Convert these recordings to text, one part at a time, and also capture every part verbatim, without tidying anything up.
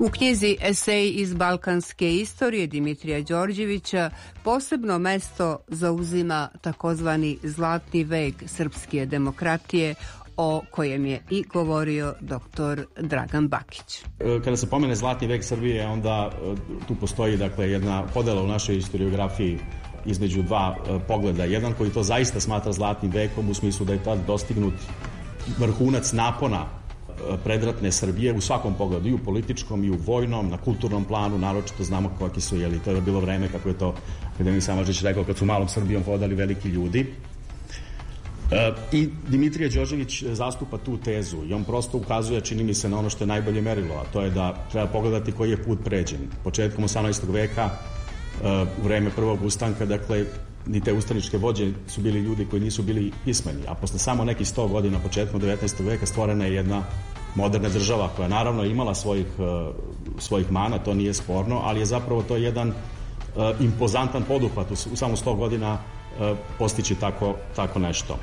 U knjizi Esej iz balkanske istorije Dimitrija Đorđevića posebno mesto zauzima takozvani zlatni vek srpske demokratije, o kojem je i govorio doktor Dragan Bakić. Kada se pomene zlatni vek Srbije, onda tu postoji dakle jedna podela u našoj historiografiji između dva pogleda. Jedan koji to zaista smatra zlatnim vekom u smislu da je tad dostignut vrhunac napona predratne Srbije u svakom pogledu, i u političkom, i u vojnom, na kulturnom planu, naročito znamo kakvi su, jeli, to je bilo vreme, kako je to akademik Samardžić rekao, kad su malom Srbijom hodali veliki ljudi. E, I Dimitrije Đorđević zastupa tu tezu i on prosto ukazuje, čini mi se, na ono što je najbolje merilo, a to je da treba pogledati koji je put pređen. Početkom osamnaestog veka, e, u vreme prvog ustanka, dakle, ni te ustaničke vođe su bili ljudi koji nisu bili pismeni, a posle samo nekih sto godina, početkom devetnaestog veka, stvorena je jedna moderna država koja naravno imala svojih, uh, svojih mana, to nije sporno, ali je zapravo to jedan uh, impozantan poduhvat u, u samo sto godina uh, postići tako, tako nešto.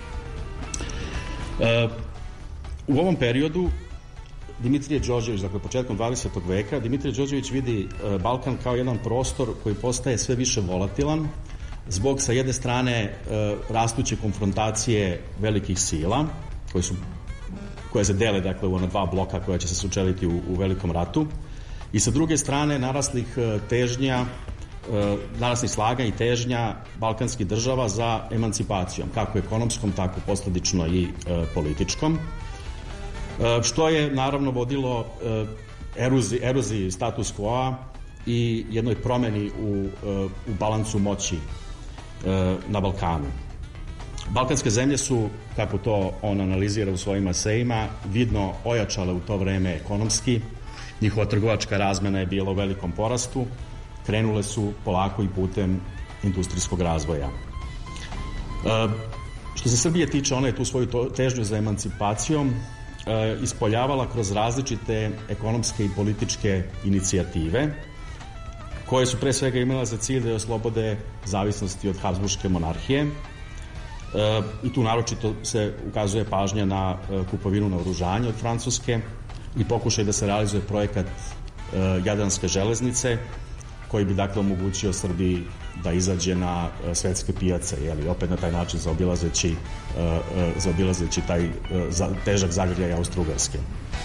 Uh, u ovom periodu Dimitrije Đorđević, dakle početkom dvadesetog veka, Dimitrije Đorđević vidi uh, Balkan kao jedan prostor koji postaje sve više volatilan, zbog sa jedne strane e, rastuće konfrontacije velikih sila koje su koje se dele dakle u ona dva bloka koja će se sučeliti u, u velikom ratu, i sa druge strane naraslih e, težnja e, naraslih slaga i težnja balkanskih država za emancipacijom, kako ekonomskom, tako posledično i e, političkom, e, što je naravno vodilo e, eroziji, eroziji status quo i jednoj promeni u, e, u balansu moći na Balkanu. Balkanske zemlje su, kako to on analizira u svojim esejima, vidno ojačale u to vreme ekonomski, njihova trgovačka razmena je bila u velikom porastu, krenule su polako i putem industrijskog razvoja. E, što se Srbije tiče, ona je tu svoju težnju za emancipacijom e, ispoljavala kroz različite ekonomske i političke inicijative, koje su pre svega imala za cilj da je oslobode zavisnosti od Habsburške monarhije. E, I tu naročito se ukazuje pažnja na e, kupovinu naoružanja od Francuske i pokušaj da se realizuje projekat e, Jadranske železnice, koji bi dakle omogućio Srbiji da izađe na e, svetske pijace, jeli, opet na taj način zaobilazeći, e, e, zaobilazeći taj e, za, težak zagrljaj Austro-Ugarske.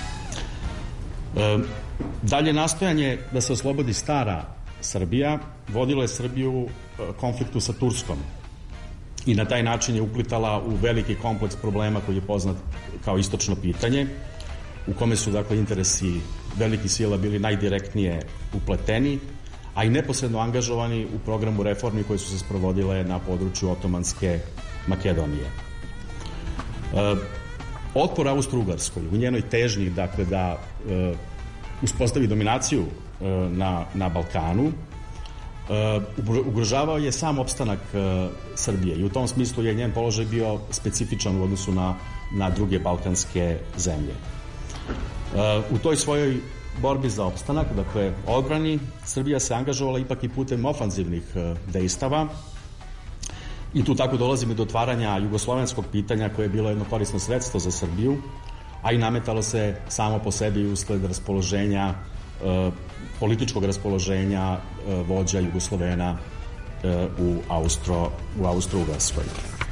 E, dalje nastojanje da se oslobodi stara Srbija vodilo je Srbiju konfliktu sa Turskom i na taj način je uplitala u veliki kompleks problema koji je poznat kao istočno pitanje, u kome su dakle interesi velikih sila bili najdirektnije upleteni, a i neposredno angažovani u programu reformi koje su se sprovodile na području Otomanske Makedonije. E, otpor Austro-Ugarskoj u njenoj težnji dakle da e, uspostavi dominaciju Na, na Balkanu, ugrožavao je sam opstanak Srbije i u tom smislu je njen položaj bio specifičan u odnosu na, na druge balkanske zemlje. U toj svojoj borbi za opstanak, dakle odbrani, Srbija se angažovala ipak i putem ofanzivnih dejstava i tu tako dolazimo do otvaranja jugoslovenskog pitanja, koje je bilo jedno korisno sredstvo za Srbiju, a i nametalo se samo po sebi usled raspoloženja političkog raspoloženja vođa Jugoslovena u Austro, u Austro-Ugarskoj.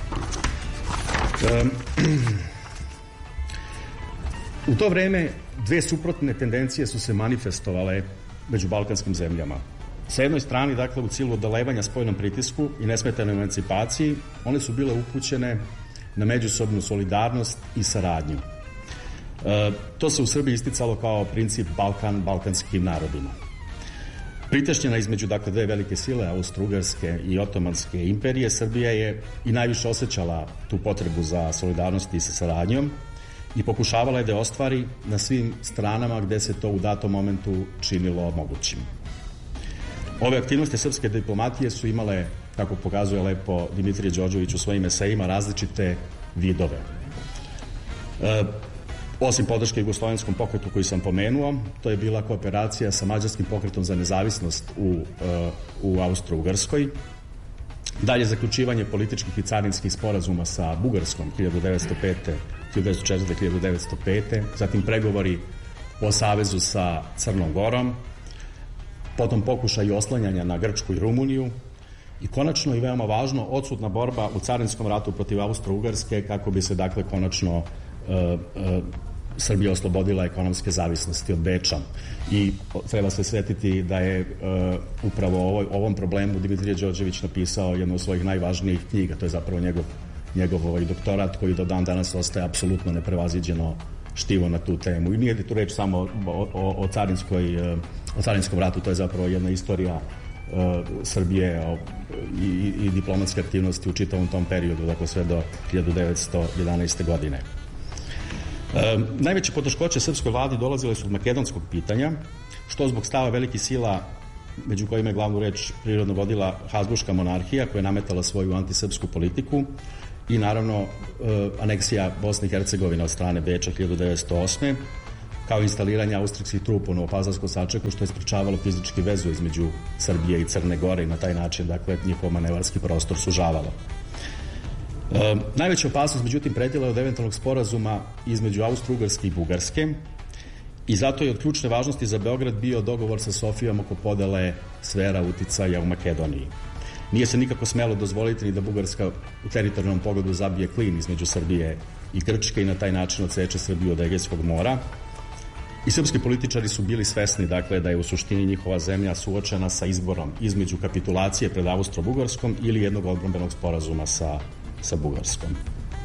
U to vreme dve suprotne tendencije su se manifestovale među balkanskim zemljama. Sa jednoj strani, dakle, u cilju odalevanja spoljnom pritisku i nesmetanoj emancipaciji, one su bile upućene na međusobnu solidarnost i saradnju. E, to se u Srbiji isticalo kao princip Balkan balkanskim narodima. Pritešnjena između dakle dve velike sile, Austro-Ugarske i Otomanske imperije, Srbija je i najviše osjećala tu potrebu za solidarnosti i sa saradnjom i pokušavala je da je ostvari na svim stranama gde se to u datom momentu činilo mogućim. Ove aktivnosti srpske diplomatije su imale, kako pokazuje lepo Dimitrije Đorđević u svojim esejima, različite vidove. E, Osim podrške jugoslovenskom pokretu koji sam pomenuo, to je bila kooperacija sa mađarskim pokretom za nezavisnost u, u Austro-Ugarskoj. Dalje, zaključivanje političkih i carinskih sporazuma sa Bugarskom hiljadu devetsto četvrte. hiljadu devetsto četvrte. Zatim pregovori o savezu sa Crnom Gorom, potom pokušaj oslanjanja na Grčku i Rumuniju i konačno i veoma važno odsutna borba u carinskom ratu protiv Austro-Ugarske kako bi se dakle konačno uh, uh, Srbija oslobodila ekonomske zavisnosti od Beča. I treba se sjetiti da je uh, upravo o ovoj, ovom problemu Dimitrije Đorđević napisao jednu od svojih najvažnijih knjiga, to je zapravo njegov, njegov ovaj doktorat koji do dan danas ostaje apsolutno neprevaziđeno štivo na tu temu. I nije tu reč samo o, o, o, carinskoj, o carinskom ratu, to je zapravo jedna istorija uh, Srbije o, i, i diplomatske aktivnosti u čitavom tom periodu, dakle sve do hiljadu devetsto jedanaeste. godine. E, najveće poteškoće srpskoj vladi dolazile su od makedonskog pitanja, što zbog stava velikih sila, među kojima je glavnu reč prirodno vodila Habsburška monarhija, koja je nametala svoju antisrpsku politiku, i naravno e, aneksija Bosne i Hercegovine od strane Beča hiljadu devetsto osme. kao instaliranje austrijskih trupa u Novopazarskom sačeku, što je sprečavalo fizički vezu između Srbije i Crne Gore i na taj način, dakle, njihov manevarski prostor sužavalo. E, najveća opasnost, međutim, pretila je od eventualnog sporazuma između Austro-Ugarske i Bugarske, i zato je od ključne važnosti za Beograd bio dogovor sa Sofijom oko podele sfera uticaja u Makedoniji. Nije se nikako smelo dozvoliti ni da Bugarska u teritorijalnom pogledu zabije klin između Srbije i Grčke i na taj način odseče Srbiju od Egejskog mora. I srpski političari su bili svesni, dakle, da je u suštini njihova zemlja suočena sa izborom između kapitulacije pred Austro-Bugarskom ili jednog odbrambenog sporazuma sa, sa Bugarskom.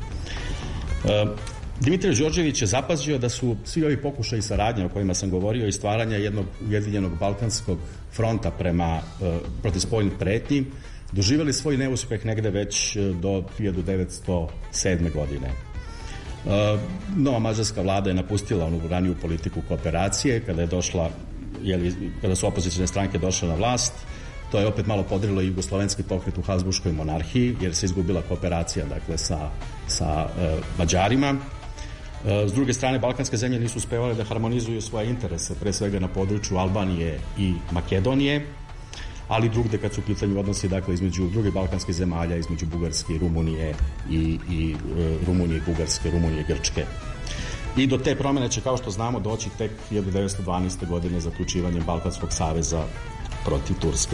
E, Dimitrije Đorđević je zapazio da su svi ovi pokušaji saradnje o kojima sam govorio i stvaranja jednog ujedinjenog balkanskog fronta prema, e, protiv spoljnih pretnji doživjeli svoj neuspeh negde već do hiljadu devetsto sedme. godine. E, nova mađarska vlada je napustila onu raniju politiku kooperacije kada je došla, jeli, kada su opozicijne stranke došle na vlast. To je opet malo podrilo i jugoslovenski pokret u Habsburškoj monarhiji, jer se izgubila kooperacija, dakle, sa, sa e, Mađarima. S druge strane, balkanske zemlje nisu uspevale da harmonizuju svoje interese, pre svega na području Albanije i Makedonije, ali drugde kad su u pitanju odnosi, dakle, između drugih balkanskih zemalja, između Bugarske i Rumunije i, i e, Rumunije i Bugarske, Rumunije i Grčke. I do te promene će, kao što znamo, doći tek hiljadu devetsto dvanaeste. godine zaključivanjem Balkanskog saveza protiv Turske.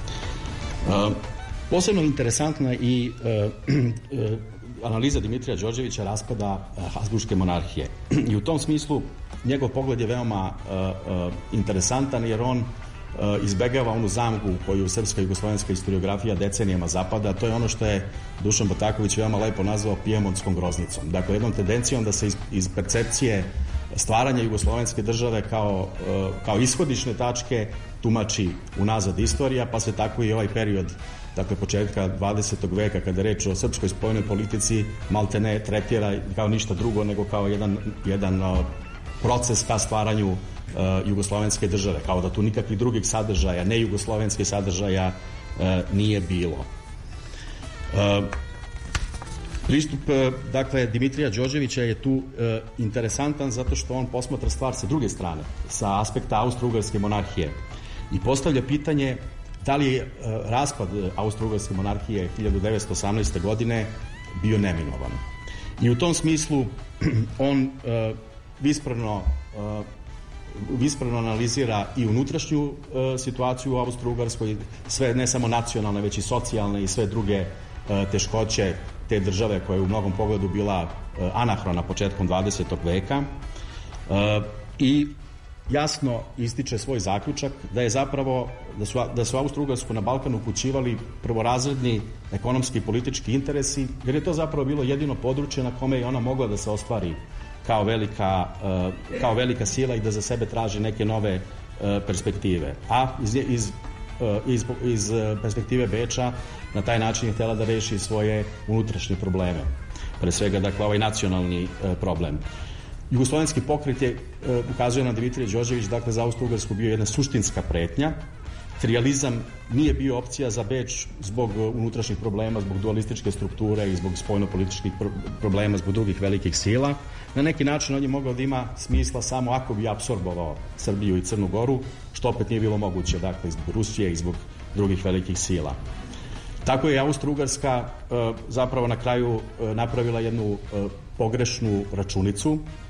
E, posebno interesantna i e, e, analiza Dimitrija Đorđevića raspada Habsburške monarhije. I u tom smislu njegov pogled je veoma uh, uh, interesantan, jer on uh, izbegava onu zamku koju srpska i jugoslovenska historiografija decenijama zapada. To je ono što je Dušan Bataković veoma lepo nazvao pijemontskom groznicom. Dakle, jednom tendencijom da se iz, iz percepcije stvaranja jugoslovenske države kao, uh, kao ishodišne tačke tumači unazad istorija, pa se tako i ovaj period, dakle početka dvadesetog veka, kada je reč o srpskoj spoljnoj politici, malte ne tretira kao ništa drugo nego kao jedan, jedan uh, proces ka stvaranju uh, jugoslovenske države, kao da tu nikakvih drugih sadržaja, ne jugoslovenskih sadržaja uh, nije bilo. Uh, pristup, uh, dakle, Dimitrija Đorđevića je tu uh, interesantan zato što on posmatra stvar sa druge strane, sa aspekta Austro-Ugarske monarhije, i postavlja pitanje da li je uh, raspad Austro-Ugarske monarhije hiljadu devetsto osamnaeste. godine bio neminovan. I u tom smislu on uh, vispravno, uh, vispravno analizira i unutrašnju uh, situaciju u Austro-Ugarskoj, sve, ne samo nacionalne, već i socijalne i sve druge uh, teškoće te države koja je u mnogom pogledu bila uh, anahrona početkom dvadesetog veka. Uh, I jasno ističe svoj zaključak da je zapravo da su, da su Austro-Ugarsku na Balkanu upućivali prvorazredni ekonomski i politički interesi, jer je to zapravo bilo jedino područje na kome je ona mogla da se ostvari kao velika, uh, kao velika sila i da za sebe traži neke nove uh, perspektive. A iz, iz, uh, iz, iz perspektive Beča na taj način je htjela da reši svoje unutrašnje probleme. Pre svega, dakle, ovaj nacionalni uh, problem. Jugoslovenski pokret je, e, ukazuje na Dimitrije Đorđević, dakle, za Austro-Ugarsku bio jedna suštinska pretnja. Trijalizam nije bio opcija za Beč zbog unutrašnjih problema, zbog dualističke strukture i zbog spoljno-političkih pro problema, zbog drugih velikih sila. Na neki način on je mogao da ima smisla samo ako bi apsorbovao Srbiju i Crnu Goru, što opet nije bilo moguće, dakle, zbog Rusije i zbog drugih velikih sila. Tako je Austro-Ugarska e, zapravo na kraju e, napravila jednu e, pogrešnu računicu,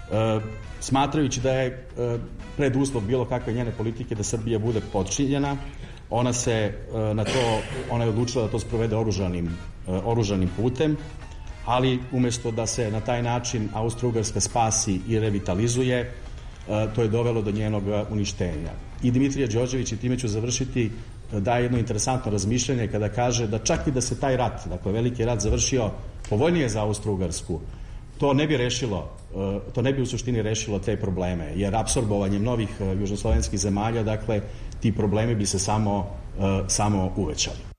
smatrajući da je preduslov bilo kakve njene politike da Srbija bude potčinjena. Ona se na to, ona je odlučila da to sprovede oružanim, oružanim putem, ali umjesto da se na taj način Austro-Ugarska spasi i revitalizuje, to je dovelo do njenog uništenja. I Dimitrije Đorđević, i time ću završiti, daje jedno interesantno razmišljanje kada kaže da čak i da se taj rat, dakle veliki rat, završio povoljnije za Austro-Ugarsku, to ne bi rešilo, to ne bi u suštini rešilo te probleme, jer apsorbovanjem novih južnoslovenskih zemalja, dakle, ti problemi bi se samo, samo uvećali.